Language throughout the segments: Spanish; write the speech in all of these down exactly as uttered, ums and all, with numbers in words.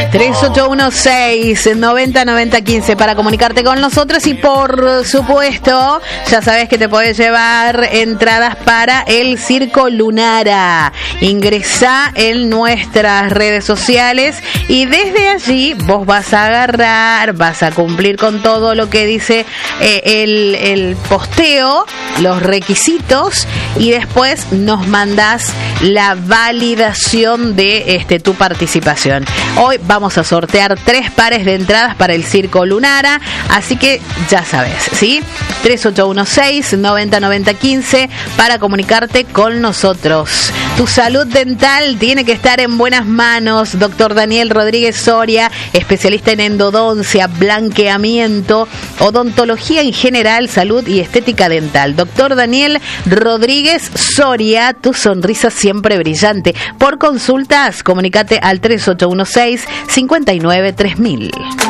tres ocho uno seis, nueve cero nueve cero uno cinco para comunicarte con nosotros y por supuesto ya sabes que te podés llevar entradas para el Circo Lunara. Ingresá en nuestras redes sociales y desde allí vos vas a agarrar, vas a cumplir con todo lo que dice eh, el, el posteo, los requisitos y después nos mandás la validación de este tu participación. Hoy vamos a sortear tres pares de entradas para el Circo Lunara, así que ya sabes, ¿sí? tres ocho uno seis, nueve cero nueve cero uno cinco para comunicarte con nosotros. Tu salud dental tiene que estar en buenas manos. Doctor Daniel Rodríguez Soria, especialista en endodoncia, blanqueamiento, odontología en general, salud y estética dental. Doctor Daniel Rodríguez Soria, tu sonrisa siempre brillante. Por consultas, comunícate al tres ocho uno seis, cinco nueve tres mil.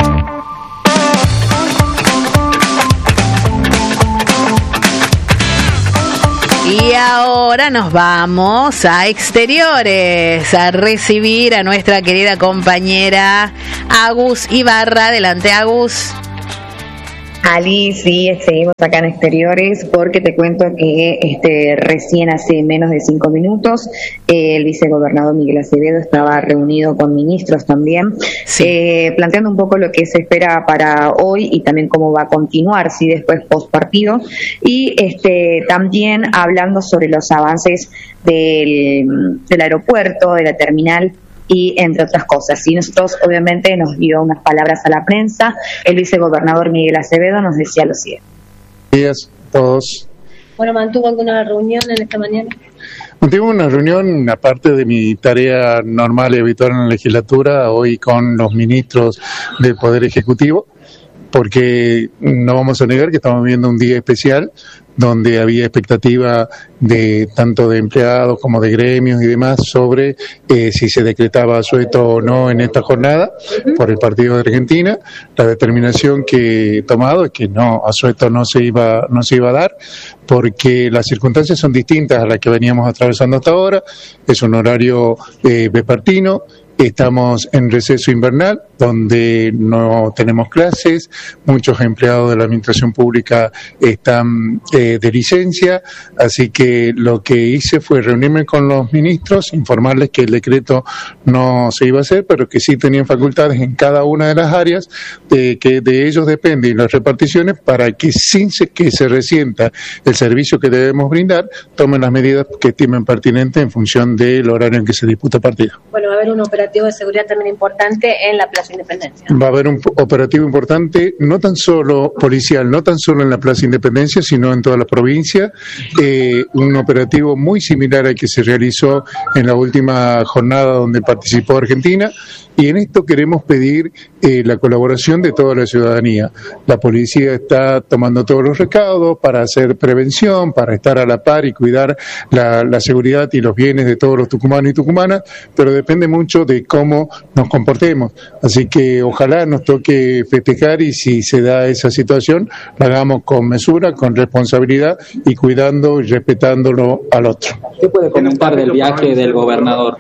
Y ahora nos vamos a exteriores a recibir a nuestra querida compañera Agus Ibarra. Adelante, Agus. Ali, sí, seguimos acá en exteriores porque te cuento que este recién hace menos de cinco minutos eh, el vicegobernador Miguel Acevedo estaba reunido con ministros también, sí. eh, planteando un poco lo que se espera para hoy y también cómo va a continuar, sí, después post partido, y este también hablando sobre los avances del, del aeropuerto, de la terminal, y entre otras cosas. Y nosotros obviamente nos dio unas palabras a la prensa. El vicegobernador Miguel Acevedo nos decía lo siguiente. Buenos días a todos. Bueno, ¿mantuvo alguna reunión en esta mañana? Mantuve una reunión, aparte de mi tarea normal y habitual en la legislatura, hoy con los ministros del Poder Ejecutivo, porque no vamos a negar que estamos viviendo un día especial, donde había expectativa de tanto de empleados como de gremios y demás sobre eh, si se decretaba asueto o no en esta jornada por el partido de Argentina. La determinación que he tomado es que no, asueto no se iba, no se iba a dar, porque las circunstancias son distintas a las que veníamos atravesando hasta ahora. Es un horario eh, vespertino. Estamos en receso invernal, donde no tenemos clases, muchos empleados de la administración pública están eh, de licencia, así que lo que hice fue reunirme con los ministros, informarles que el decreto no se iba a hacer, pero que sí tenían facultades en cada una de las áreas, de que de ellos dependen las reparticiones, para que sin que se resienta el servicio que debemos brindar, tomen las medidas que estimen pertinentes en función del horario en que se disputa el partido. Bueno, va a haber un operativo de seguridad también importante en la Plaza Independencia. Va a haber un operativo importante, no tan solo policial, no tan solo en la Plaza Independencia, sino en toda la provincia. Eh, un operativo muy similar al que se realizó en la última jornada donde participó Argentina. Y en esto queremos pedir eh, la colaboración de toda la ciudadanía. La policía está tomando todos los recaudos para hacer prevención, para estar a la par y cuidar la, la seguridad y los bienes de todos los tucumanos y tucumanas, pero depende mucho de cómo nos comportemos. Así que ojalá nos toque festejar y si se da esa situación, la hagamos con mesura, con responsabilidad y cuidando y respetándolo al otro. ¿Qué puede comentar del viaje del gobernador?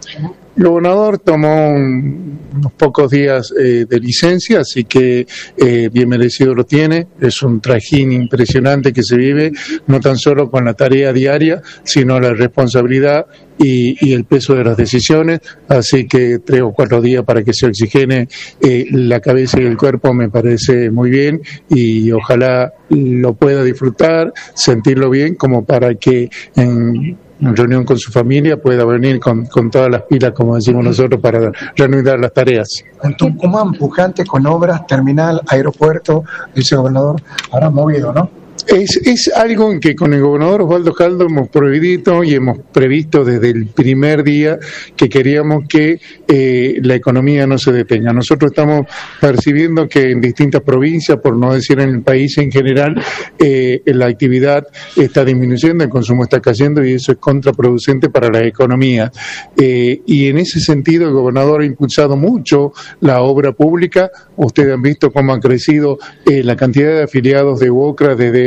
El gobernador tomó un, unos pocos días eh, de licencia, así que eh, bien merecido lo tiene. Es un trajín impresionante que se vive, no tan solo con la tarea diaria, sino la responsabilidad y, y el peso de las decisiones. Así que tres o cuatro días para que se oxigene eh, la cabeza y el cuerpo me parece muy bien y ojalá lo pueda disfrutar, sentirlo bien, como para que en en reunión con su familia pueda venir con, con todas las pilas, como decimos nosotros, para reanudar las tareas. En Tucumán, pujante con obras, terminal, aeropuerto, vicegobernador, ahora movido, ¿no? Es, es algo en que con el gobernador Osvaldo Caldo hemos prohibido y hemos previsto desde el primer día que queríamos que eh, la economía no se detenga. Nosotros estamos percibiendo que en distintas provincias, por no decir en el país en general, eh, la actividad está disminuyendo, el consumo está cayendo y eso es contraproducente para la economía. Eh, y en ese sentido el gobernador ha impulsado mucho la obra pública. Ustedes han visto cómo ha crecido eh, la cantidad de afiliados de UOCRA desde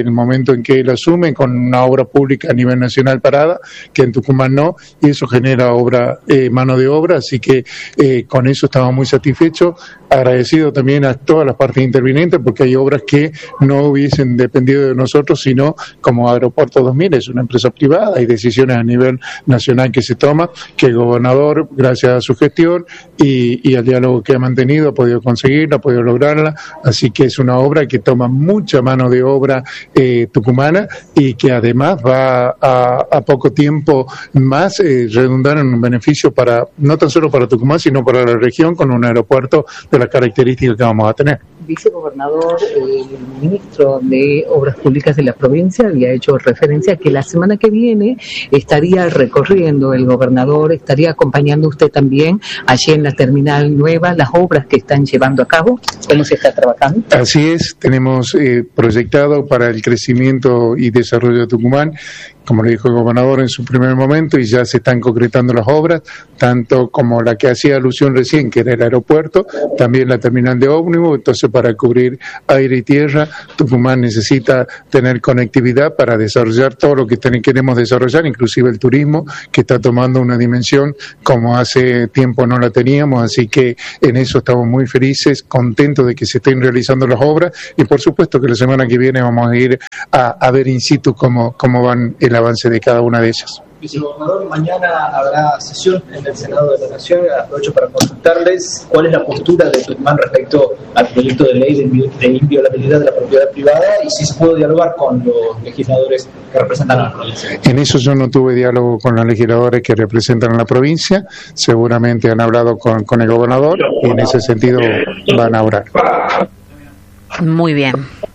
el momento en que él asume, con una obra pública a nivel nacional parada, que en Tucumán no, y eso genera obra, eh, mano de obra, así que eh, con eso estamos muy satisfechos, agradecido también a todas las partes intervinientes, porque hay obras que no hubiesen dependido de nosotros, sino como Aeropuerto dos mil, es una empresa privada, hay decisiones a nivel nacional que se toman, que el gobernador, gracias a su gestión y, y al diálogo que ha mantenido, ha podido conseguirla, ha podido lograrla, así que es una obra que toma mucha mano de obra eh, tucumana y que además va a, a poco tiempo más eh, redundar en un beneficio para, no tan solo para Tucumán, sino para la región, con un aeropuerto de las características que vamos a tener. Vicegobernador, eh, el ministro de Obras Públicas de la provincia había hecho referencia a que la semana que viene estaría recorriendo el gobernador, estaría acompañando usted también allí en la terminal nueva, las obras que están llevando a cabo. ¿Cómo se está trabajando? Así es, tenemos eh, proyectado para el crecimiento y desarrollo de Tucumán, como le dijo el gobernador en su primer momento, y ya se están concretando las obras, tanto como la que hacía alusión recién, que era el aeropuerto, también la terminal de ómnibus. Entonces, para cubrir aire y tierra, Tucumán necesita tener conectividad para desarrollar todo lo que ten- queremos desarrollar, inclusive el turismo, que está tomando una dimensión como hace tiempo no la teníamos, así que en eso estamos muy felices, contentos de que se estén realizando las obras, y por supuesto que la semana que viene vamos a ir a, a ver in situ cómo, cómo van el avance de cada una de ellas. Vicegobernador, mañana habrá sesión en el Senado de la Nación. Aprovecho para consultarles cuál es la postura de Tucumán respecto al proyecto de ley de, invi- de inviolabilidad de la propiedad privada y si se pudo dialogar con los legisladores que representan a la provincia. En eso yo no tuve diálogo con los legisladores que representan a la provincia, seguramente han hablado con, con el gobernador y en ese sentido van a orar. Muy bien.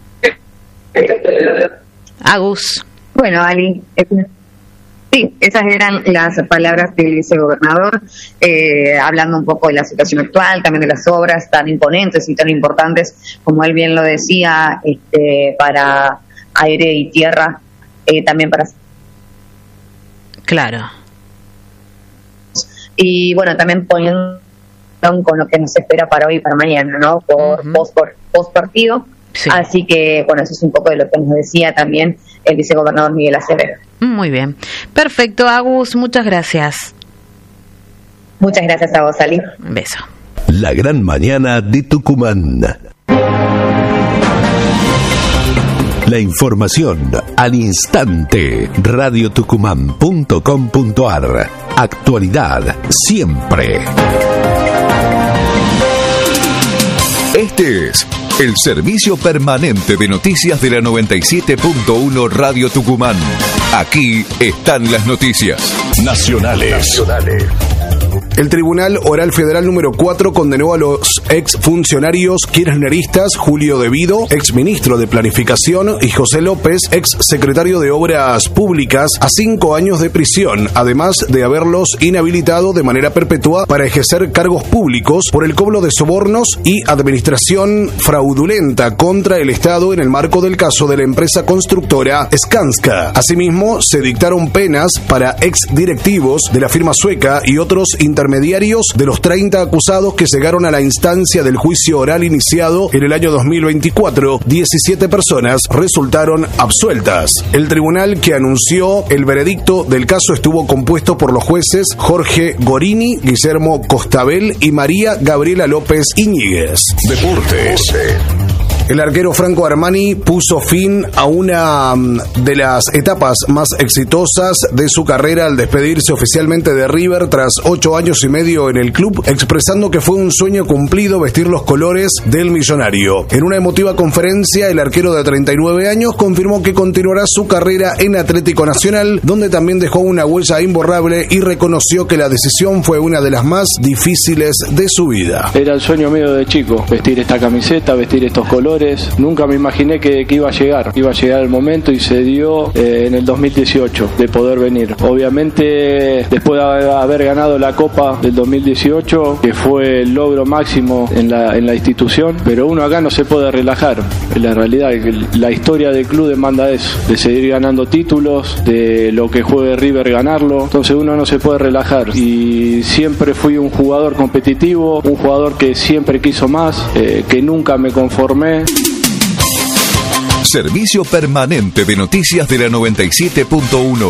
Agus. Bueno, Ali, eh, sí, esas eran las palabras del vicegobernador, eh, hablando un poco de la situación actual, también de las obras tan imponentes y tan importantes, como él bien lo decía, este, para aire y tierra, eh, también para... Claro. Y bueno, también poniendo con lo que nos espera para hoy y para mañana, ¿no? Por uh-huh. post, por, post partido. Sí. Así que, bueno, eso es un poco de lo que nos decía también el vicegobernador Miguel Acevedo. Muy bien. Perfecto, Agus, muchas gracias. Muchas gracias a vos, Ali. Un beso. La gran mañana de Tucumán. La información al instante. radio tucumán punto com punto a r. Actualidad siempre. Este es el servicio permanente de noticias de la noventa y siete punto uno Radio Tucumán. Aquí están las noticias nacionales. Nacionales. El Tribunal Oral Federal número cuatro condenó a los exfuncionarios kirchneristas Julio Devido, exministro de Planificación, y José López, exsecretario de Obras Públicas, a cinco años de prisión, además de haberlos inhabilitado de manera perpetua para ejercer cargos públicos por el cobro de sobornos y administración fraudulenta contra el Estado en el marco del caso de la empresa constructora Skanska. Asimismo, se dictaron penas para exdirectivos de la firma sueca y otros intermediarios de los treinta acusados que llegaron a la instancia del juicio oral iniciado en el año dos mil veinticuatro. diecisiete personas resultaron absueltas. El tribunal que anunció el veredicto del caso estuvo compuesto por los jueces Jorge Gorini, Guillermo Costabel y María Gabriela López Iñiguez. Deportes. El arquero Franco Armani puso fin a una de las etapas más exitosas de su carrera al despedirse oficialmente de River tras ocho años y medio en el club, expresando que fue un sueño cumplido vestir los colores del millonario. En una emotiva conferencia, el arquero de treinta y nueve años confirmó que continuará su carrera en Atlético Nacional, donde también dejó una huella imborrable y reconoció que la decisión fue una de las más difíciles de su vida. Era el sueño mío de chico, vestir esta camiseta, vestir estos colores. Nunca me imaginé que, que iba a llegar, iba a llegar el momento y se dio eh, en el dos mil dieciocho de poder venir. Obviamente, después de haber ganado la Copa del dos mil dieciocho, que fue el logro máximo en la, en la institución, pero uno acá no se puede relajar. En la realidad, la historia del club demanda eso, de seguir ganando títulos, de lo que juegue River ganarlo, entonces uno no se puede relajar. Y siempre fui un jugador competitivo, un jugador que siempre quiso más, eh, que nunca me conformé. Servicio permanente de noticias de la noventa y siete punto uno.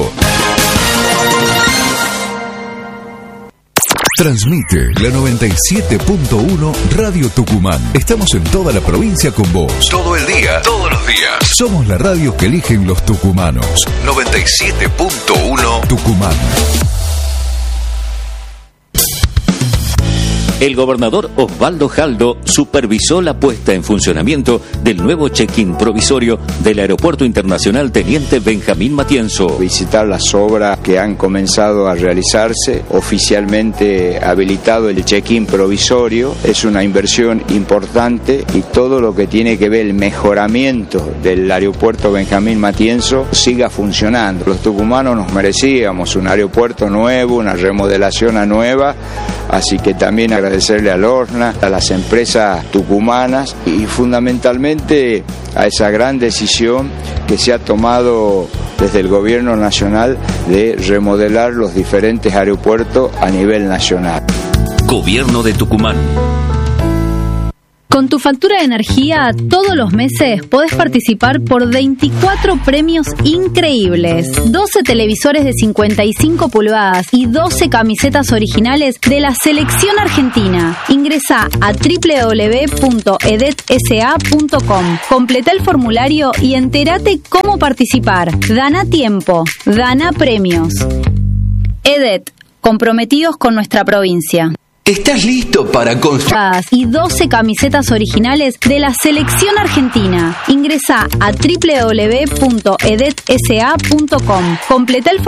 Transmite la noventa y siete punto uno Radio Tucumán. Estamos en toda la provincia con vos. Todo el día, todos los días. Somos la radio que eligen los tucumanos. noventa y siete punto uno Tucumán. El gobernador Osvaldo Jaldo supervisó la puesta en funcionamiento del nuevo check-in provisorio del Aeropuerto Internacional Teniente Benjamín Matienzo. Visitar las obras que han comenzado a realizarse, oficialmente habilitado el check-in provisorio, es una inversión importante y todo lo que tiene que ver el mejoramiento del Aeropuerto Benjamín Matienzo siga funcionando. Los tucumanos nos merecíamos un aeropuerto nuevo, una remodelación a nueva, así que también agradecerle al Orna, a las empresas tucumanas y fundamentalmente a esa gran decisión que se ha tomado desde el gobierno nacional de remodelar los diferentes aeropuertos a nivel nacional. Gobierno de Tucumán. Con tu factura de energía, todos los meses podés participar por veinticuatro premios increíbles. doce televisores de cincuenta y cinco pulgadas y doce camisetas originales de la selección argentina. Ingresá a doble u doble u doble u punto edet s a punto com. Completa el formulario y entérate cómo participar. Gana tiempo. Gana premios. Edet, comprometidos con nuestra provincia. ¿Estás listo para construir? Y doce camisetas originales de la selección argentina. Ingresá a doble u doble u doble u punto edet s a punto com. Completa el